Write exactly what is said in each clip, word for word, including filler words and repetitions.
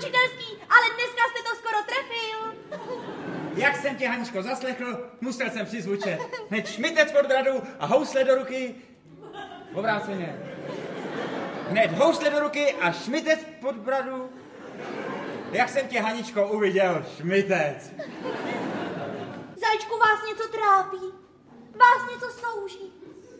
učitelský, ale dneska jste to skoro trefil. Jak jsem tě, Haničko, zaslechl, musel jsem přizvučet. Hned šmitec pod bradu a housle do ruky. Obráceně. Hned housle do ruky a šmitec pod bradu. Jak jsem tě, Haničko, uviděl, šmitec. Zajíčku, vás něco trápí? Vás něco souží?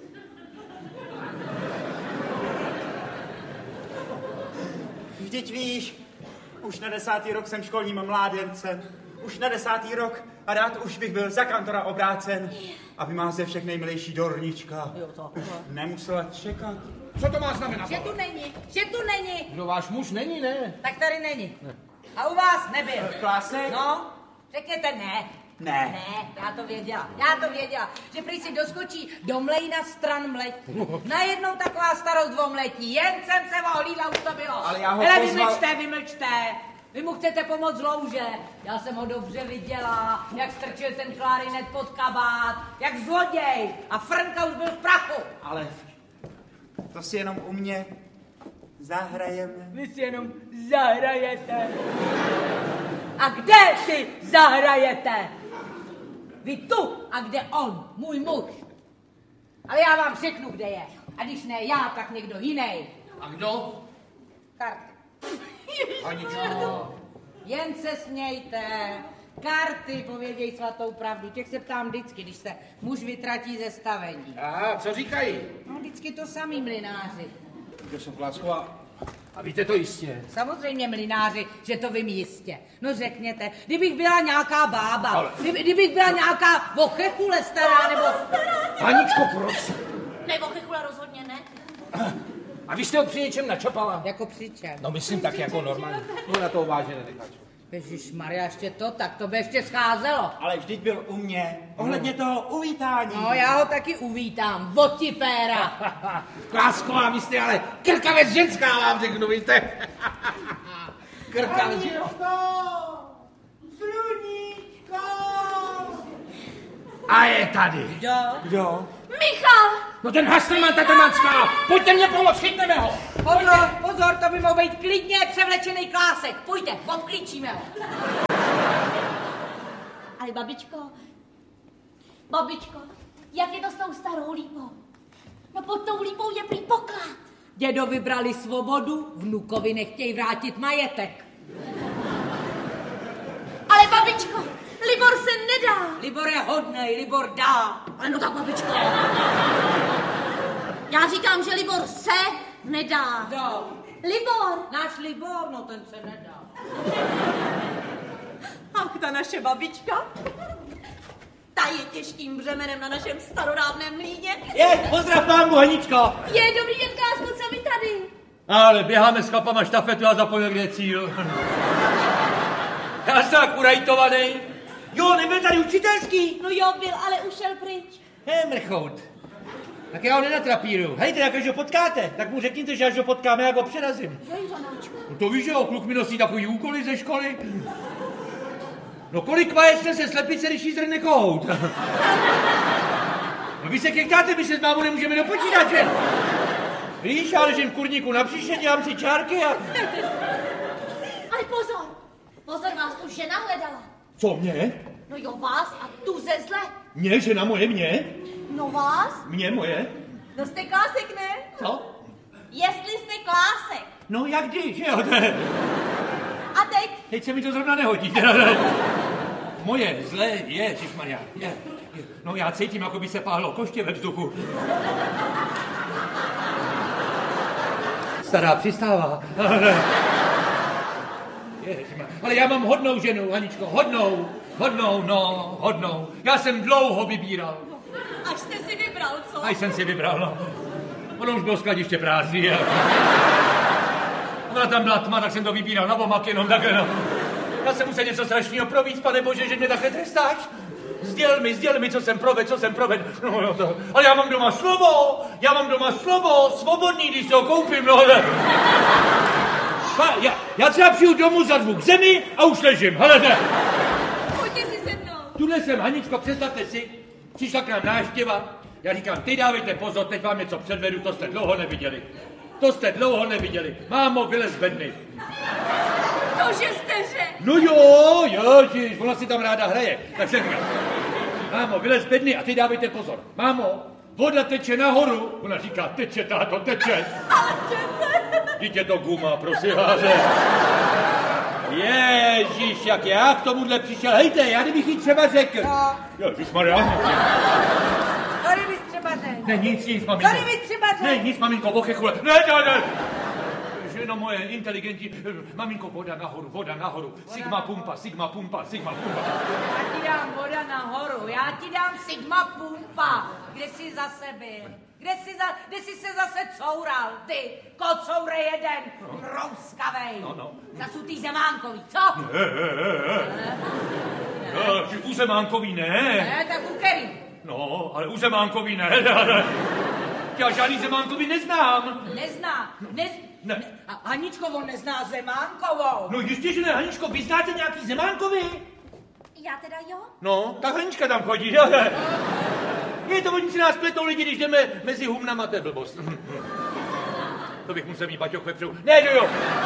Vždyť víš, už na desátý rok jsem školním mládencem. Už na desátý rok a rád už bych byl za kantora obrácen, aby má ze všech nejmilejší Dornička. Už nemusela čekat. Co to má znamenat? Že tu není, že tu není. No váš muž není, ne? Tak tady není. Ne. A u vás nebyl. Klásek? No, řekněte ne. Ne. Ne, já to věděla, já to věděla, že prý si doskočí do mlejna stran mletí. Najednou taková starost dvomletí, jen jsem se ohlídla, už to bylo. Ale já ho Hele, pozval... vymlčte, vymlčte. Vy mu chcete pomoct louže. Já jsem ho dobře viděla, jak strčil ten klarinet pod kabát, jak zloděj. A Frnka už byl v prachu. Ale to si jenom u mě zahrajeme. Vy si jenom zahrajete. A kde si zahrajete? Vy tu a kde on, můj muž. Ale já vám řeknu, kde je. A když ne já, tak někdo jiný. A kdo? Karty. Haničko. Jen se smějte. Karty pověděj svatou pravdu. Těch se ptám vždycky, když se muž vytratí ze stavení. Aha, co říkají? No vždycky to samý mlynáři. Kde jsem Klásková? A víte to jistě? Samozřejmě mlynáři, že to vím jistě. No řekněte, kdybych byla nějaká bába, Ale... kdyby, kdybych byla nějaká vochechule stará, nebo... Haničko, proč? Ne, vochechule rozhodně ne. A vy jste ho při něčem načapala? Jako při čem? No myslím tak jako normálně. No na to vážně nenecháš. Ježišmarja, ještě to, tak to by ještě scházelo. Ale vždyť byl u mě, ohledně toho uvítání. No, já ho taky uvítám, votipéra. Klásková, vy jste ale krkavec ženská, vám řeknu, víte. Krkavec ženská. Sluníčko! A je tady. Kdo? Kdo? Michal! No ten Hastrman Tatemanská, pojďte mě pomoct, chytneme ho. Pozor, pozor, to by mohl být klidně převlečený Klásek. Pojďte, obklíčíme ho. Ale babičko, babičko, jak je to s tou starou lípou? No pod tou lípou je prý poklad. Dědo vybrali svobodu, vnukovi nechtějí vrátit majetek. Ale babičko, Libor se nedá. Libor je hodnej, Libor dá. Ale no tak babičko. Já říkám, že Libor se nedá. Kdo? Libor. Náš Libor, no ten se nedá. Ach, ta naše babička. Ta je těžkým břemenem na našem starodávném mlýně. Je, pozdrav pánu, Haničko. Je, dobrý den, Klásku, co vy tady? Ale běháme s chlapama štafetu a zapomněl, kde je cíl. Já jsem tak urajtovaný. Jo, nebyl tady učitelský. No jo, byl, ale ušel pryč. He, mrchout. Tak já ho nenatrapíru. Hejte, jak až ho potkáte, tak mu řekněte, že až ho potkáme, jak ho přerazím. Hej, Žanáčku. No to víš, že jo, kluk mi nosí takový úkoly ze školy. No kolik vaječně se slepice, když jí zrne kohout. No vy se kektáte, my se s mámou nemůžeme do počítače. Víš, já ležím v kurníku na příště, dělám si čárky a... Ale pozor, pozor, vás tu žena hledala. Co, mě? No jo, vás a tu ze zle. Mě, žena moje, mě? No vás? Mě, moje? No jste Klásek, ne? Co? Jestli jste Klásek. No jak kdy, že jo? To je... A teď? Teď se mi to zrovna nehodí. Moje zlé je, ježišmarja, je, je. No já cítím, jako by se páhlo koště ve vzduchu. Stará přistává. Ježišmarja. Ale já mám hodnou ženu, Haničko, hodnou, hodnou, no, hodnou. Já jsem dlouho vybíral. Až jste si vybral, co? Až jsem si vybral, no. Ono už bylo skladiště prázdný. Ona tam byla tma, tak jsem to vybíral na omak jenom takhle, no. Já jsem musel něco strašného províct, pane bože, že mě takhle trestáš. Sděl mi, sděl mi, co jsem provedl, co jsem provedl. No, no, to. Ale já mám doma slovo, já mám doma slovo, svobodný, když se ho koupím, no. Pa, já, já třeba přijdu domů, zadvu k zemi a už ležím, hele, ne. Pojďte si se mnou. Tuhle jsem, Haničko, představte si, přišla k nám návštěva. Já říkám, ty dávejte pozor, teď vám něco předvedu, to jste dlouho neviděli. To jste dlouho neviděli. Mámo, vylez z bedny. To Cože jste řekl? No jo, jo, ježiš, ona si tam ráda hraje. Tak se říká, mámo, vylez z bedny a ty dávejte pozor. Mámo, voda teče nahoru. Ona říká, teče, táto, teče. Ale teče. Dítě to guma, prosím vás. Ježíš, jak já k tomuhle přišel. Hejte, já kdybych jí třeba řekl. No. Ježišmarja. Co kdybys třeba řekl? Ne, nic, nic, maminko. Co kdybys třeba řekl? Ne, nic, maminko, ochechule. Ne, ne, ne. Ženo moje, inteligentní. Maminko, voda nahoru, voda nahoru. Sigma pumpa, sigma pumpa, sigma pumpa. Já ti dám voda nahoru, já ti dám sigma pumpa. Kde jsi zase byl? Kde jsi, za, kde jsi se zase coural, ty, kocoure jeden, mrouskavej. No, no. Zasutý Zemánkový, co? Ne, ne, ne. No, u Zemánkový ne. Ne, tak u který? No, ale u Zemánkový ne. Já žádný Zemánkový neznám. Nezná, nez... Ne. ne. A Haničko, on nezná Zemánkovou. No jistě, že ne, Haničko, vy znáte nějaký Zemánkový? Já teda jo? No, tak Hanička tam chodí, jo? Je to, oni si nás pletou lidi, když jdeme mezi humnama, to je blbost. To bych musel mít baťoch vepředu. Ne, jo, jo.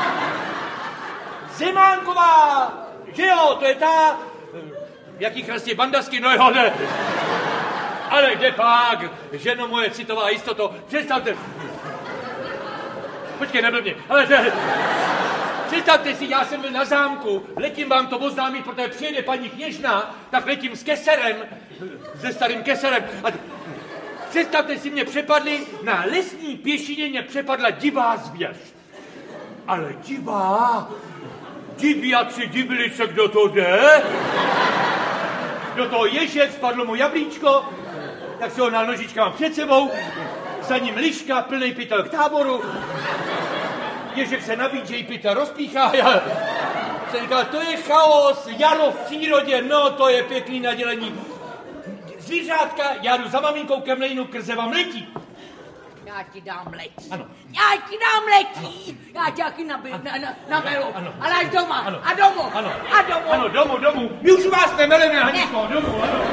Zemánková, že jo, to je ta... Jaký chrastě bandasky, no jo, ne. Ale kde pak, ženo moje citová jistoto, představte... Počkej, neblbně, ale to... Představte si, já jsem byl na zámku, letím vám to oznámit, protože přijede paní kněžna, tak letím s keserem, se starým keserem. A představte si, mě přepadli, na lesní pěšině mě přepadla divá zvěř. Ale divá, diviaci divili se, kdo to jde. Do toho ježek spadlo mu jablíčko, tak se ho na nožičkám před sebou, za ním liška, plnej pytel k táboru. Ježek se nabídže, pytel rozpíchá. Já jsem říkal, to je chaos, jaro v přírodě, no to je pěkný nadělení. Zvířátka, já jdu za maminkou ke mlejnu, krze vám letí. Já ti dám letí. Ano. Já ti dám letí. Já ti taky naberu, na, na, naberu. Ano. Ale až doma. Ano. A domů. Ano. A domů. Ano, domů, domů. My už u vás nemeleme, Haničko, domů, ano.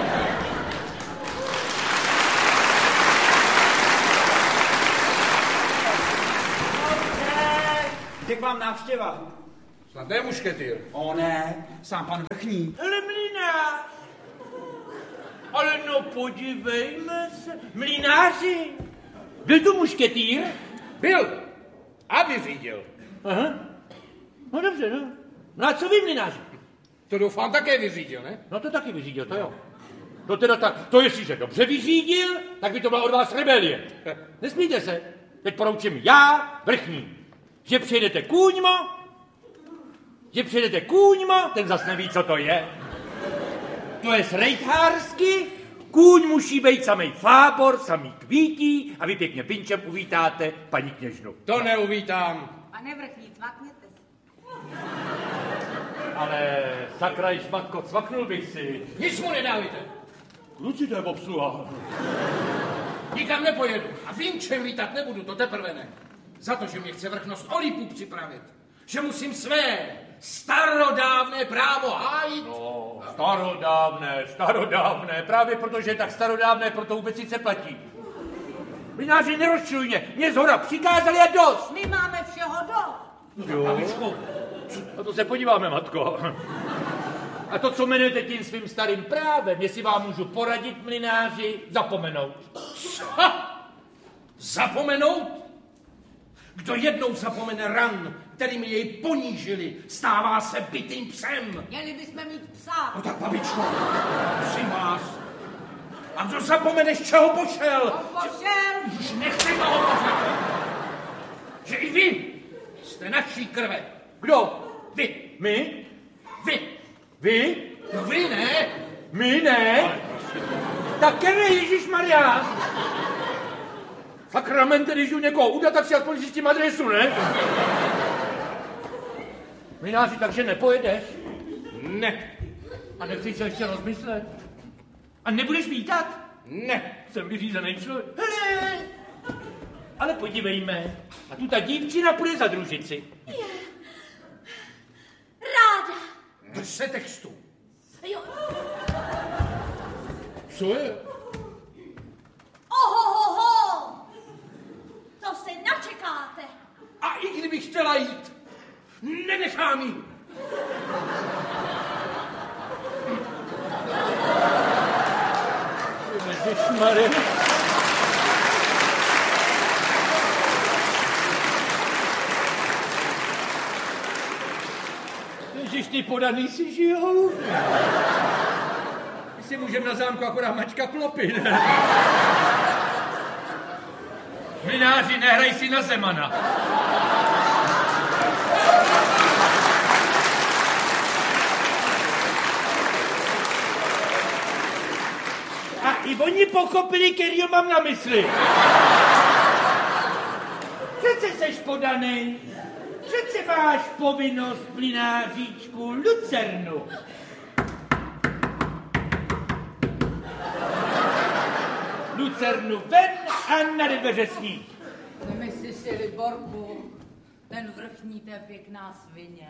Je k vám návštěva. Snad ne mušketýr. O ne, sám pan vrchní. Hele, mlynář. Ale no podívejme se. Mlynáři. Byl tu mušketýr? Byl. A vyřídil. Aha. No dobře, no. No a co vy, mlynáři? To doufám také vyřídil, ne? No to taky vyřídil, to jo. To teda tak, to jestliže dobře vyřídil, tak by to byla od vás rebelie. Nesmíte se. Teď poroučím já, vrchní. Že přijedete kůňmo, že přijedete kůňmo, ten zas neví, co to je. To je srejthársky, kůň musí být samej fábor, samý kvítí a vy pěkně pinčem uvítáte paní kněžnu. To neuvítám. Pane vrchní, cvakněte se. Ale sakra, šmatko, cvaknul bych si. Nic mu nedávajte. Kluci, to je obsluha. Nikam nepojedu. A vinčem lítat nebudu, to teprve ne. Za to, že mě chce vrchnost Olipu připravit. Že musím své starodávné právo hájit. No, starodávné, starodávné, právě protože je tak starodávné, proto vůbec sice platí. Mlynáři, nerozčiluj mě, mě zhora přikázali a dost. My máme všeho dost. Jo. Babičko, a to se podíváme, matko. A to, co jmenujete tím svým starým právem, jestli vám můžu poradit, mlynáři, zapomenout. Ha! Zapomenout? Kdo jednou zapomene ran, kterými jej ponížili, stává se bitým psem. Měli bychom mít psa. No tak, babičko, prosím vás. A kdo zapomene, z čeho pošel? On pošel. Už nechci toho pořád. Že i vy jste naší krve. Kdo? Vy. My? Vy. Vy? No vy ne. My ne? Tak který, Ježišmarja? Sakramente, když jdu někoho udat, tak si aspoň zjistím adresu, ne? Mlynáři, takže nepojedeš? Ne. A nechci se ještě rozmyslet? A nebudeš vítat? Ne. Jsem vyřízený člověk. Hele! Ale podívejme. A tu ta dívčina půjde za družici. Je. Ráda. Drž se textu. Jo. Co je? Ohohoho. To se načekáte. A i kdybych chtěla jít, nenechám jí. Ježišmarja. Ježiš, ty podaný si žijou. My si můžeme na zámku akorát mačka klopit. Mlynáři, nehraj si na Zemana. A i oni pochopili, kterýho mám na mysli. Přece seš podanej. Přece máš povinnost, mlynáříčku, lucernu. Lucernu ven a na dveře sníh. Vymysli si, Liborku, ten vrchní, to je pěkná svině.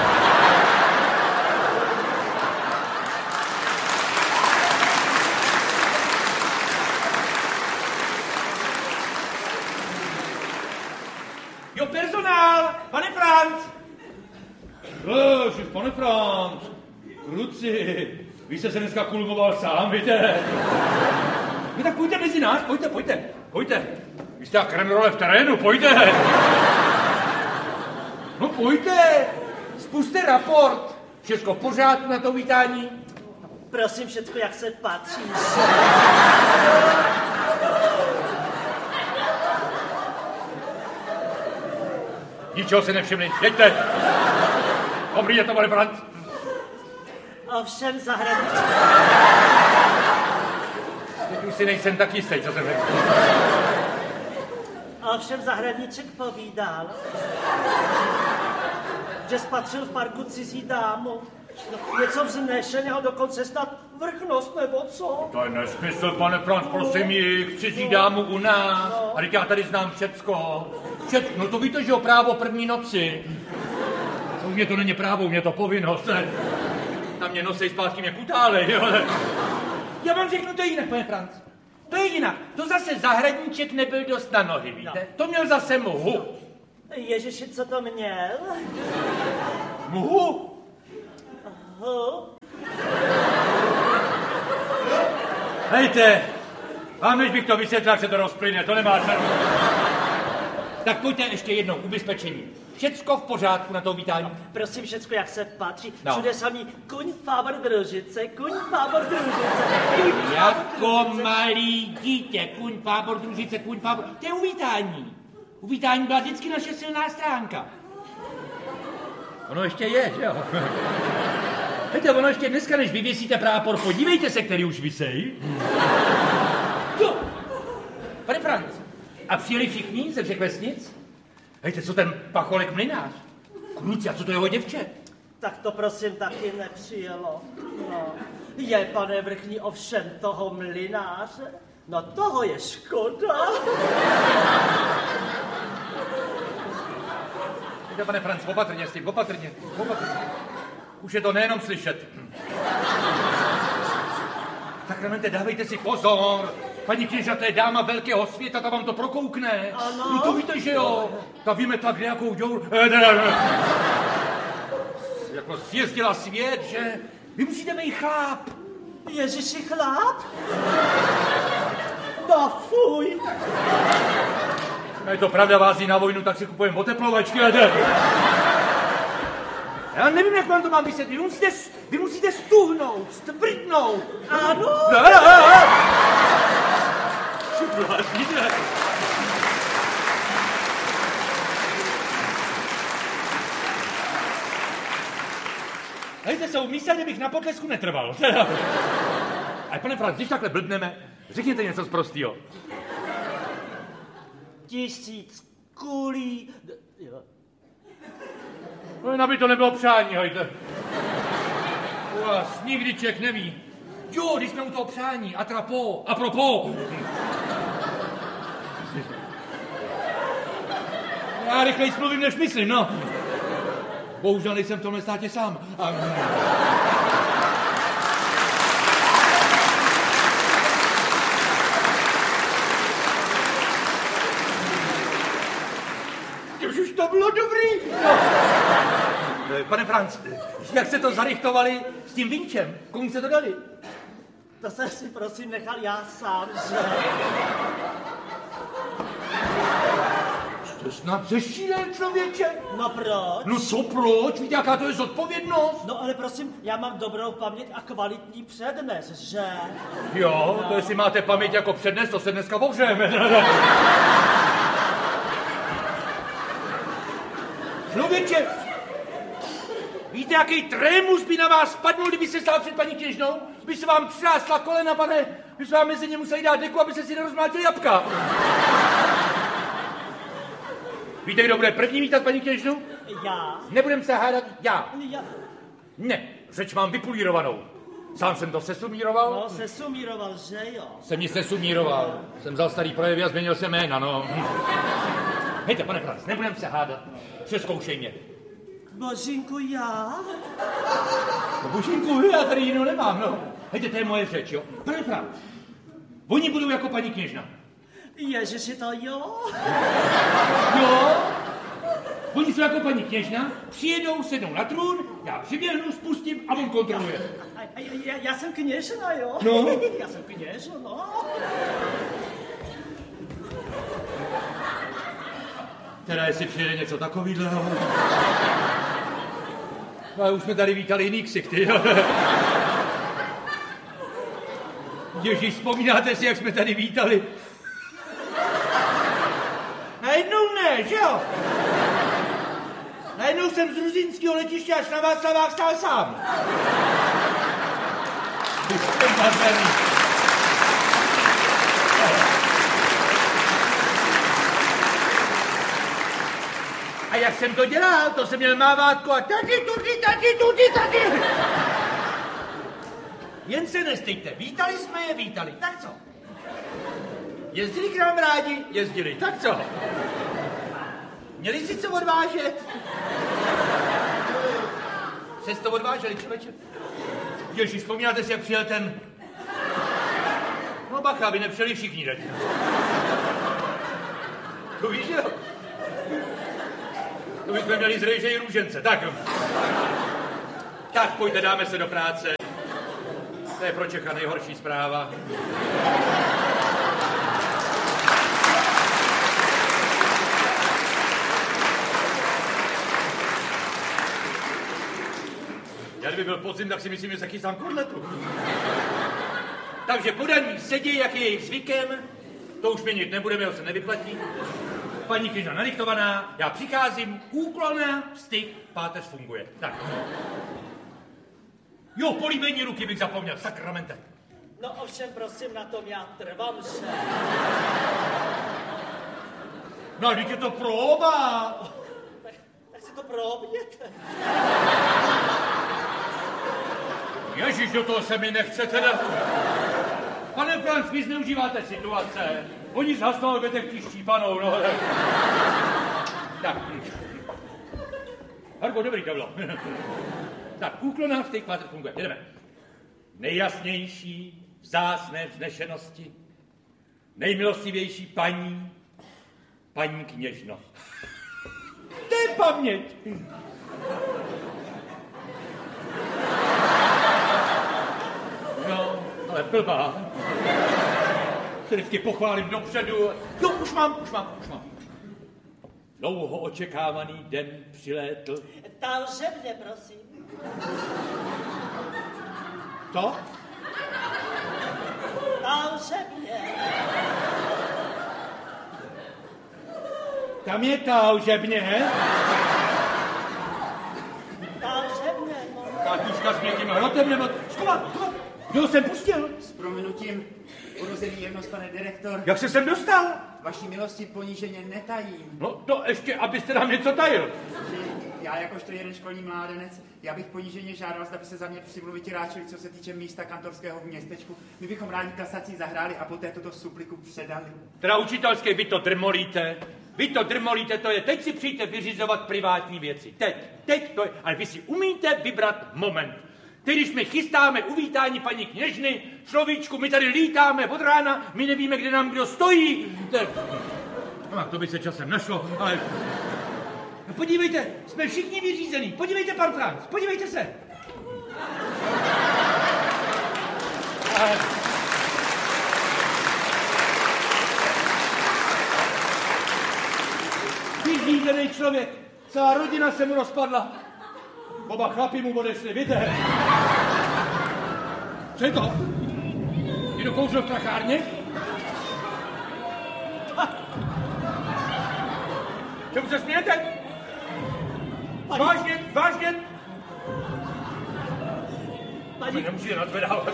Jo, personál, pane Franc. Ježiš, pane Franc. Kruci, vy jste se dneska kulmoval sám, víte? No tak pojďte mezi nás, pojďte, pojďte, pojďte. Vy jste jak Renrole v terénu, pojďte. No pojďte, spuste raport. Všechno v pořádku na to vítání? Prosím, všecko, jak se patří. Ničeho se nevšimli, jeďte. Dobrý je to, pane Franc. Ovšem zahraničí. Teď už si nejsem tak jistý, co jsem řekl. Ovšem zahradníček povídal, že spatřil v parku cizí dámu. No, něco vznešeného, dokonce snad vrchnost, nebo co? To je nesmysl, pane Franc, prosím jich, cizí dámu u nás. A teď já tady znám všecko. Všecko, no to víte, že o právo první noci. U mě to není právo, u mě to povinnost. Na mě nosej zpátky mě kutále, jo. Já vám řeknu to jinak, pane Franc. To je jinak. To zase zahradníček nebyl dost na nohy, víte? No. To měl zase mhu. Ježiši, co to měl? Mhu? Hu? Hejte, vám než bych to vysvětlil, jak se to rozplyne, to nemá cenu. Tak pojďte ještě jednou, ubezpečení. Všecko v pořádku na to vítání? Prosím, všecko, jak se patří. No. Všude samý kuň, fábor, družice, kuň, fábor, družice. Kuň, Jako malý dítě, kuň, fábor, družice, kuň, fábor. To je uvítání. Uvítání byla vždycky naše silná stránka. Ono ještě je, že jo? Víte, ono ještě dneska, než vyvěsíte prápor, podívejte se, který už visej. Jo. Pane Franc, a přijeli všichni ze všech vesnic? Hejte, co ten pacholek mlynář? Kluci, a co to jeho děvče? Tak to prosím taky nepřijelo. No. Je, pane vrchní, ovšem toho mlynáře? No toho je škoda. Víte, pane Franc, opatrně s tím, opatrně, opatrně. Už je to nejenom slyšet. Sakramente, dávejte si pozor. Paní kněža, to je dáma velkého světa, ta vám to prokoukne. Ano. No to víte, že jo. Ta víme tak nějakou děur... Jako zjezdila svět, že... Vy musíte být chláp. Ježiši, chlap? No fuj. Je to pravda, vází na vojnu, tak si kupujeme oteplovačky. Já nevím, jak vám to mám vysvětlit. Vy musíte, vy musíte stuhnout, stvrdnout. Ano. No, no, no. Blázníte. Hejte, jsou místa, kde bych na potlesku netrval. A pane Franc, když takhle blbneme, řekněte něco z prostýho. Tisíc kulí. Jo. No, aby to nebylo přání, hejte. U vás nikdy člověk neví. Jo, když jsme u toho přání, atrapo, apropo. Já rychleji mluvím, než myslím, no. Bohužel nejsem v tomhle státě sám. A... Už to bylo dobrý. No. Pane Franc, jak jste to zarychtovali s tím vinčem? Komu jste to dali? To jsem si prosím nechal já sám, že? Jste snad zešílen, člověče? No proč? No co proč? Víte, jaká to je zodpovědnost? No ale prosím, já mám dobrou paměť a kvalitní přednes, že? Jo, no. To jestli máte paměť jako přednes, to se dneska pohřejeme. Člověče, víte, jaký trémus by na vás spadnul, kdyby se stál před paní kněžnou? By se vám třásla kolena, pane, by se vám mezi ně museli dát deku, aby se si nerozmlátili jabka. Víte, kdo bude první vítat paní kněžnu? Já. Nebudem se hádat, já. Já. Ne, řeč mám vypulírovanou. Sám jsem to sesumíroval. No, sesumíroval, že jo? Jsem ji sesumíroval. Jsem vzal starý projevy a změnil jsem jména, no. Hejte, pane Franc, nebudem se hádat. Přeskoušej mě. Božínku, já? No, Božínku, já tady jinou nemám, no. Hejte, to je moje řeč, jo. Pane Franc, oni budou jako paní kněžna. Ježiši, to jo? Jo? Oni jsou jako paní kněžna, přijedou, sednou na trůn, já přiběhnu, spustím a on kontroluje. A, a, já, já jsem kněžna, jo? No. Já jsem kněžna, no. Teda jestli přijede něco takovýhleho. No, už jsme tady vítali jiný ksichty. Ježíš, vzpomínáte si, jak jsme tady vítali? Najednou ne, že jo? Najednou jsem z Ruzínského letiště až na Václavách stál sám. Ty jste barbený. A jak jsem to dělal, to jsem měl mávátko a tady, tudy, tady, tudy, tady. Jen se nestejte, vítali jsme je, vítali, tak co? Jezdili k nám rádi, jezdili, tak co? Měli si co odvážet? Jste to odváželi, člověče? Ježíš, vzpomínáte si, jak přijel ten... No bacha, aby nepřijeli všichni teď. To víš, jo? To bychom měli z rejže i růžence, tak. Tak pojďte, dáme se do práce. To je pro Čecha nejhorší zpráva. Já kdyby byl podzim, tak si myslím, že se chystám kotletu. Takže podaní sedí, jak je jejich zvykem. To už měnit nebudeme, ho se nevyplatí. Paní kněžna nadiktovaná, já přicházím, úklona, styk, páteř funguje. Tak. Jo, políbení ruky bych zapomněl, sakramente. No ovšem, prosím, na tom já trvám, že... No, teď je to próba. Tak, tak si to probněte. Ježíš, do toho se mi nechce teda. Pane Franc, vy zneužíváte situace. Oni zhasnou, ale budete chtít štípanou, no. Tak. Harko, dobrý to bylo. Tak, úklona, styk, páteř funguje. Jedeme. Nejjasnější, vzácné vznešenosti, nejmilostivější paní, paní kněžno. To je paměť. No, ale blbá. Se vždycky pochválím dopředu. Jo, už mám, už mám, už mám. Dlouho očekávaný den přilétl. Talžebně, prosím. To? Talžebně. Tam je talžebně. Talžebně, no. Kátička s měkkým hrotem, nebo... Skovat, skovat. Kdo jsem pustil? S prominutím, urozený jemnost, pane direktor. Jak se sem dostal? Vaší milosti poníženě netajím. No to ještě, abyste nám něco tajil. Já jakožto jeden školní mládenec, já bych poníženě žádal, zda by se za mě přimluviti ráčili, co se týče místa kantorského v městečku. My bychom rádi kasací zahráli a poté toto supliku předali. Teda učitelské, vy to drmolíte. Vy to drmolíte, to je, teď si přijďte vyřizovat privátní věci. Teď, teď to je, ale vy si umíte vybrat moment. Teď, když my chystáme uvítání paní kněžny, človíčku, my tady lítáme od rána, my nevíme, kde nám kdo stojí. Tak, no, to by se časem našlo, ale... No podívejte, jsme všichni vyřízení. Podívejte, pan Franc, podívejte se. Vyřízený člověk. Celá rodina se mu rozpadla. Oba chlapi mu odešli, víte? Co je to? Jdu kouřil v prachárně? Čemu se smějete? Pani... Vážně, vážně? Pani... Nemusíte nadvedat.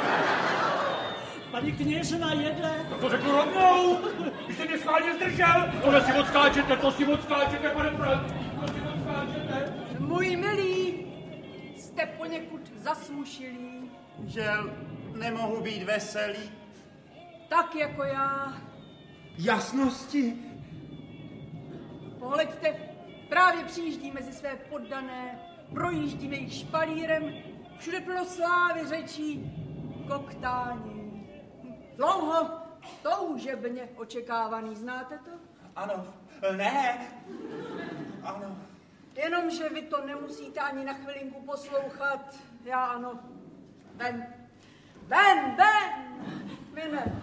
Paní kněžna jede. No to řeknu rovnou. Vy jste mě schválně zdržel. Tohle si odskáčete, to si odskáčete, pane Franc. To si odskáčete. Můj milý, jste poněkud zasmušilý. Žel, nemohu být veselý. Tak jako já. Jasnosti. Pohleďte, právě přijíždí mezi své poddané, projíždíme jich špalírem, všude plno slávy, řečí, koktání. Dlouho, toužebně očekávaný, znáte to? Ano, ne. Ano. Jenomže vy to nemusíte ani na chvilinku poslouchat, já ano. Ven, ven, ven, vy ne.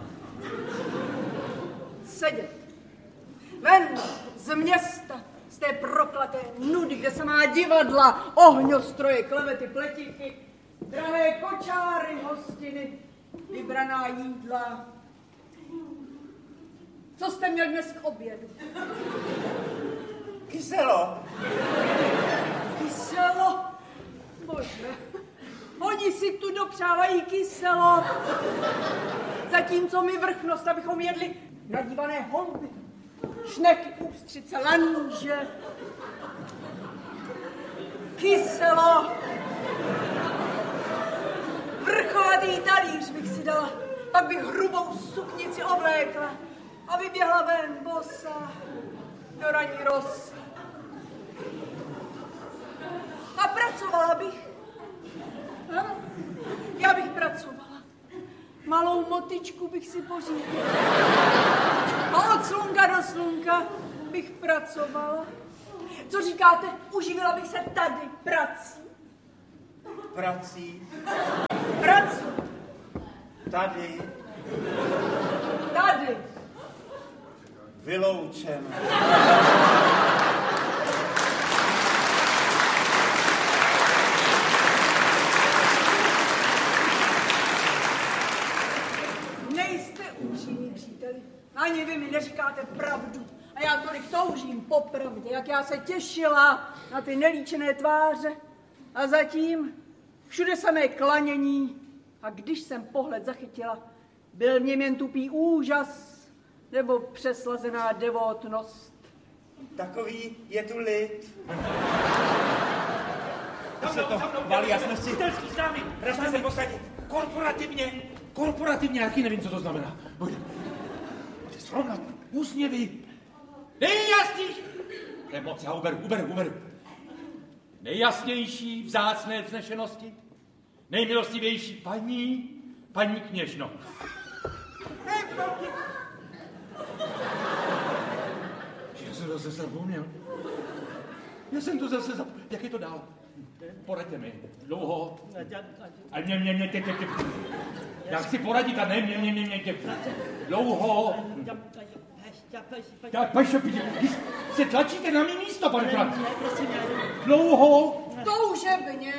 Sedět. Ven z města, z té proklaté nudy, kde se má divadla, ohňostroje, klevety, pletíky, drahé kočáry, hostiny, vybraná jídla. Co jste měl dnes k obědu? Kyselo. Kyselo? Bože, oni si tu dopřávají kyselo. Zatímco my vrchnost, abychom jedli nadívané houby, šneky, ústřice, lanže. Kyselo. Vrchovatý talíř bych si dala, pak bych hrubou suknici oblékla a vyběhla ven bosa do ranní rosy. A pracovala bych. Ano, já bych pracovala. Malou motičku bych si pořídila. A od slunka do slunka bych pracovala. Co říkáte? Uživila bych se tady prací. Prací. Prací. Tady. Tady. Vyloučen. Nejste upřímní příteli. Ani vy mi neříkáte pravdu. A já tolik toužím po pravdě, jak já se těšila na ty nelíčené tváře. A zatím všude samé klanění. A když jsem pohled zachytila, byl v něm jen tupý úžas nebo přeslazená devotnost. Takový je tu lid. Se to valí jasnosti. Učitelský známý. Ražte se posadit. Korporativně. Korporativně, jaký nevím, co to znamená. Pojď. Pojďte srovnat. Úsměvy. Nejjasnější. To je moc, já uberu, uberu, uberu. Nejjasnější, vzácné vznešenosti. Nejmilostivější paní, paní kněžno. Já jsem to zase zapomněl. Já jsem to zase zapomněl. Jak je to dál? Poraďte mi. Dlouho. A mě, mě, mě, tě, tě, tě. Já chci poradit a ne, mě, mě, mě, mě, tě. Dlouho. Tak, pašo, se tlačíte na mý místo, pane Franc. Dlouho. Toužebně.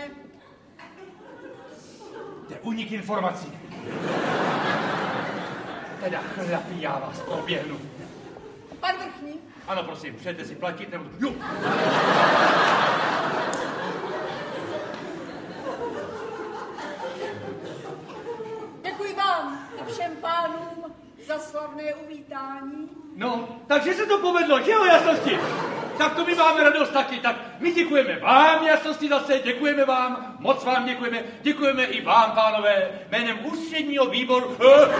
To je únik informací. Teda chlapi, já vás poběhnu. Pan vrchní. Ano, prosím, přejete si platit nebo... Jo. Děkuji vám a všem pánům za slavné uvítání. No, takže se to povedlo, že jo, jasnosti? Tak to my máme radost taky, tak my děkujeme vám, jasnosti zase, děkujeme vám, moc vám děkujeme, děkujeme i vám, pánové, jménem ústředního výboru...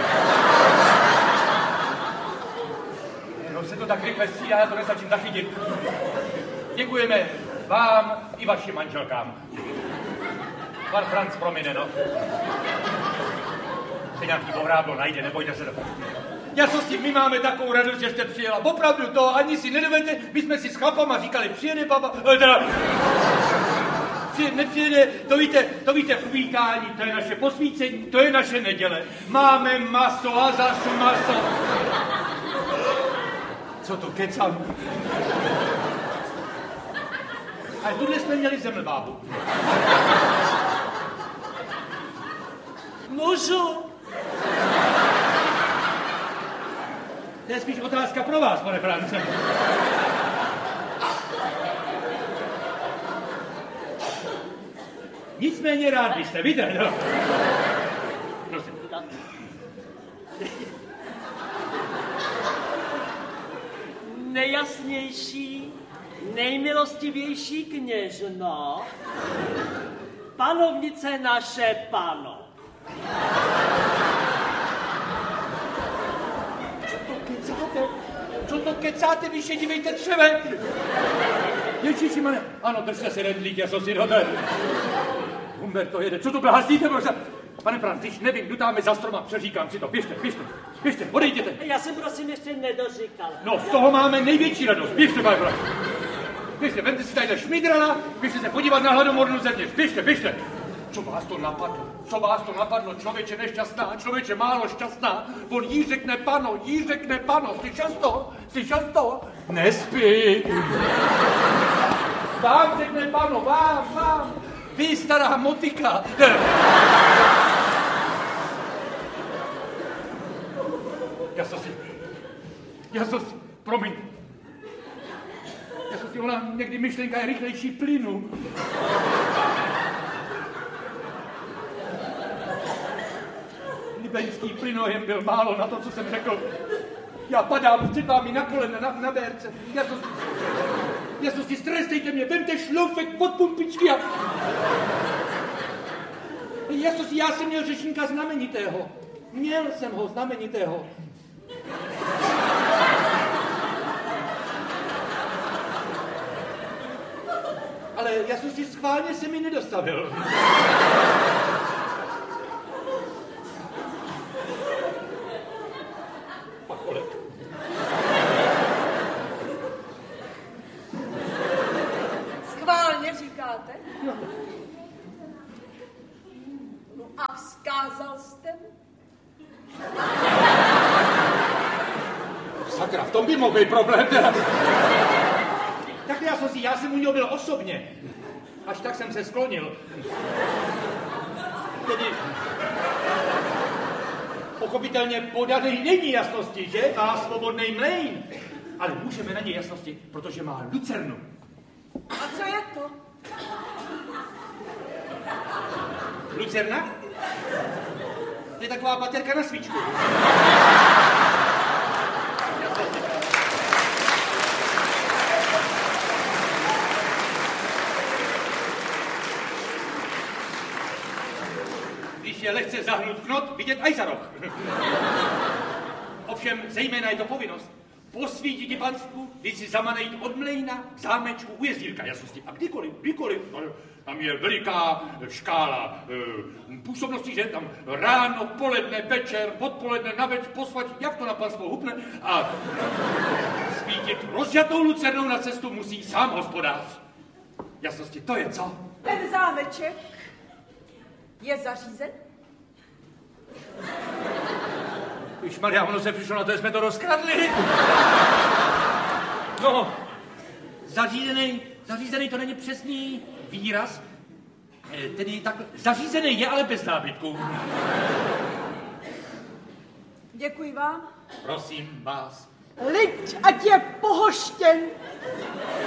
No se to tak rychle střídá, já to nestačím zachytit. Děkujeme vám i vašim manželkám. Pan Franc promine, no. Se nějaký bohráblo najde, nebojte se to. Já co s tím, my máme takovou radost, že jste přijela. Opravdu to, ani si nedovedete, my jsme si s chlapama říkali, přijede baba, eh, teda, přijede, nepřijede, to víte, to víte, uvítání, to je naše posvícení, to je naše neděle. Máme maso a zas maso. Co to kecám? A tuhle jsme měli zemlbábu. Můžu? To je spíš otázka pro vás, pane France. Nicméně rád byste, víte, no. Prosím. Nejjasnější, nejmilostivější kněžno, panovnice naše pano. Co to kecáte? Co to kecáte, vy še dívejte třeve? Ježišimane, ano, držte se rendlík, já jsem si dober. Humberto jede, co to blázdíte, bože? Pane Františ, nevím, jdu tam za stroma, přeříkám si to, běžte, běžte, běžte, odejděte. Já jsem prosím ještě nedoříkal. No, z toho máme největší radost, běžte, pane Františ. Běžte, vemte si tadyhle šmidrala, běžte se podívat na hladomornu zevnitř, běžte, běžte. Co vás to napadlo? Co vás to napadlo? Člověče nešťastná, člověče málo šťastná. On jí řekne pano, jí řekne pano. Slyšel jsi to? Slyšel jsi to? Nespí. Vám řekne pano, vám, vám. Vy stará motika. Já jsem si... Já jsem si... Promiň. Já jsem si... Ona někdy myšlenka je rychlejší plynu. Libeňský plynohem byl málo na to, co jsem řekl. Já padám před vámi na kolena, na, na bérce. Já jsem si... Já jsem si... Strestejte mě, vemte šloufek pod pumpičky a... Já jsem si... Já jsem měl řečníka znamenitého. Měl jsem ho znamenitého. Ale já jsem si schválně se mi nedostavil. Pacholek. Schválně říkáte? No. No a vzkázal jste mu? Sakra, v tom by mohl být problém. Tak já jsem si, já jsem u něho byl osobně. Až tak jsem se sklonil. Tedy... Pochopitelně podaný není jasnosti, že? Má svobodný mlejn. Ale můžeme na něj jasnosti, protože má lucernu. A co je to? Lucerna? To je taková baterka na svíčku. Když je lehce zahnut knot, vidět aj za roh. Ovšem, zejména je to povinnost. Posvítit panstvu, když si zamanejít od mlejna k zámečku u jezdírka jasnosti. A kdykoliv, kdykoliv. Tam je veliká škála e, působností, že tam ráno, poledne, večer, odpoledne, naveč, posvať, jak to na panstvo hupne. A svítit rozjatou lucernou na cestu musí sám hospodář. Jasnosti, to je co? Ten zámeček je zařízen? Ježmarja, ono se přišlo na to, že jsme to rozkradli. No, zařízený, zařízený to není přesný výraz. Tedy tak, zařízený je, ale bez nábytku. Děkuji vám. Prosím vás. Lid, ať je pohoštěn.